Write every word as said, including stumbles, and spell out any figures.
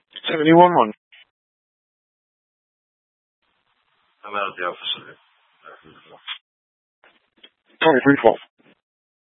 seventy-one one. I'm out of the office. twenty-three twelve.